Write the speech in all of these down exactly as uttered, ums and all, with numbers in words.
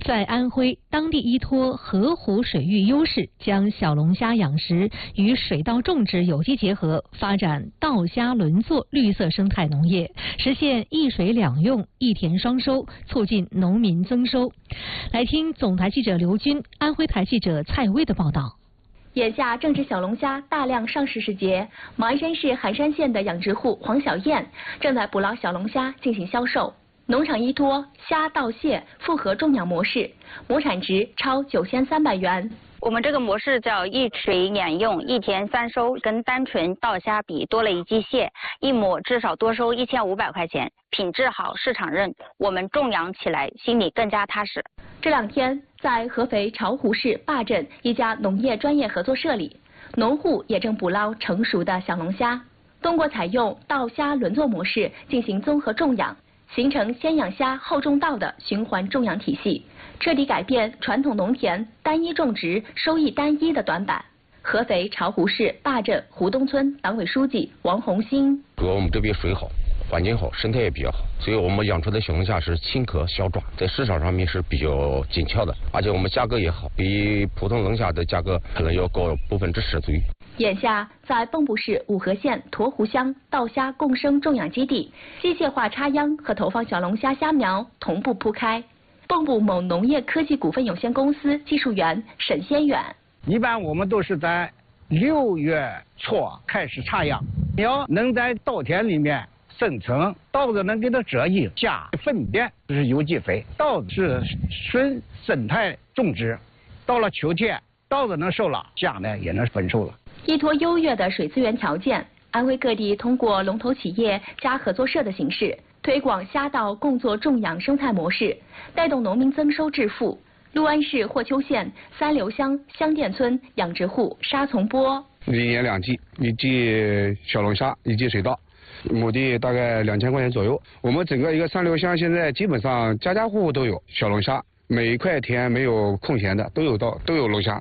在安徽，当地依托河湖水域优势，将小龙虾养殖与水稻种植有机结合，发展稻虾轮作绿色生态农业，实现一水两用、一田双收，促进农民增收。来听总台记者刘军、安徽台记者蔡薇的报道。 眼下正值小龙虾大量上市时节，马鞍山市寒山县的养殖户黄小燕正在捕捞小龙虾进行销售。农场依托虾稻蟹复合种养模式，亩产值超九千三百元。 我们这个模式叫一水两用、一田三收，跟单纯稻虾比多了一季蟹，一亩至少多收一千五百块钱，品质好，市场认，我们种养起来心里更加踏实。 这两天，在合肥巢湖市坝镇一家农业专业合作社里，农户也正捕捞成熟的小龙虾，通过采用稻虾轮作模式进行综合种养，形成先养虾后种稻的循环种养体系，彻底改变传统农田单一种植、收益单一的短板。合肥巢湖市坝镇湖东村党委书记王红星： 主要我们这边水好，环境好，生态也比较好，所以我们养出的小龙虾是轻壳小爪，在市场上面是比较紧俏的，而且我们价格也好，比普通龙虾的价格可能要高百分之十左右。 眼下，在蚌埠市五河县沱湖乡稻虾共生种养基地，机械化插秧和投放小龙虾虾苗同步铺开。蚌埠某农业科技股份有限公司技术员沈先远： 一般我们都是在六月初开始插秧，苗能在稻田里面生存，稻子能给它遮阴，下粪便是有机肥，稻子是纯生态种植，到了秋天稻子能熟了，虾呢也能丰收了。 依托优越的水资源条件，安徽各地通过龙头企业加合作社的形式，推广虾稻共作种养生态模式，带动农民增收致富。六安市霍丘县三流乡香店村养殖户沙从波： 一年两季，一季小龙虾，一季水稻，亩地大概两千块钱左右。我们整个一个三流乡现在基本上家家户户都有小龙虾，每一块田没有空闲的，都有稻，都有龙虾。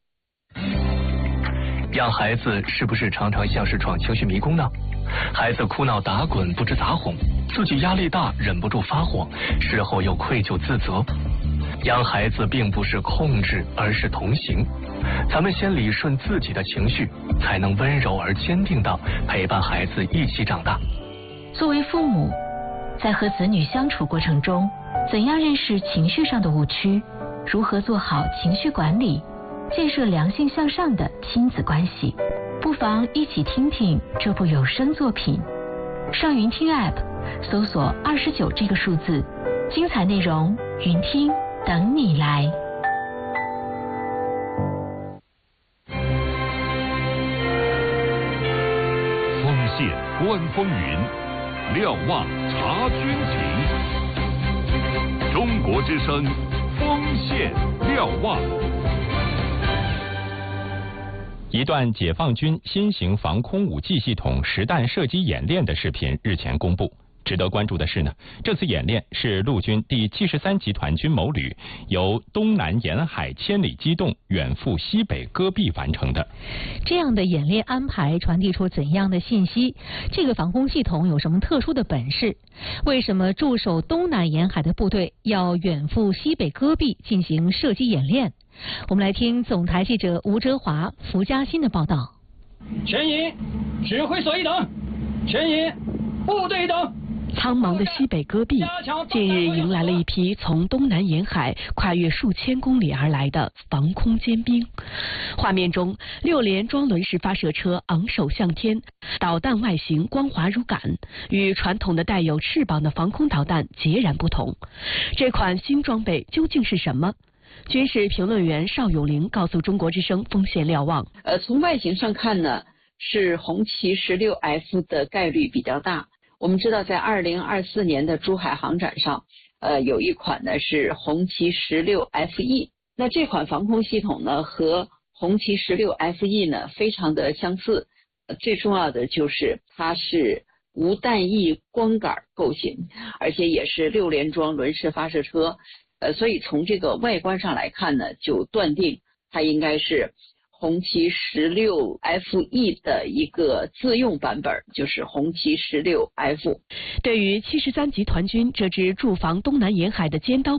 养孩子是不是常常像是闯情绪迷宫呢？孩子哭闹打滚不知咋哄，自己压力大忍不住发火，事后又愧疚自责。养孩子并不是控制，而是同行。咱们先理顺自己的情绪，才能温柔而坚定地陪伴孩子一起长大。 作为父母，在和子女相处过程中，怎样认识情绪上的误区，如何做好情绪管理，建设良性向上的亲子关系，不妨一起听听这部有声作品。上云听 App 搜索二十九这个数字，精彩内容云听等你来。 锋线观风云，瞭望察军情。中国之声，锋线瞭望。 一段解放军新型防空武器系统实弹射击演练的视频日前公布。值得关注的是呢，这次演练是陆军第七十三集团军某旅由东南沿海千里机动远赴西北戈壁完成的。 这样的演练安排传递出怎样的信息？这个防空系统有什么特殊的本事？为什么驻守东南沿海的部队要远赴西北戈壁进行射击演练？我们来听总台记者吴哲华、福嘉欣的报道。 全营，指挥所一等，全营，部队一等。 苍茫的西北戈壁近日迎来了一批从东南沿海跨越数千公里而来的防空尖兵。画面中，六连装轮式发射车昂首向天，导弹外形光滑如杆，与传统的带有翅膀的防空导弹截然不同。这款新装备究竟是什么？军事评论员邵永林告诉中国之声锋线瞭望： 呃，从外形上看呢，是红旗 十六 F 的概率比较大。我们知道，在二零二四年的珠海航展上，呃，有一款呢是红旗 十六 F E。那这款防空系统呢和红旗 十六 F E 呢非常的相似，呃、最重要的就是它是无弹翼光杆构型，而且也是六连装轮式发射车。呃，所以从这个外观上来看呢，就断定它应该是红旗 十六 F E 的一个自用版本，就是红旗 十六 F。 对于七十三集团军这支驻防东南沿海的尖刀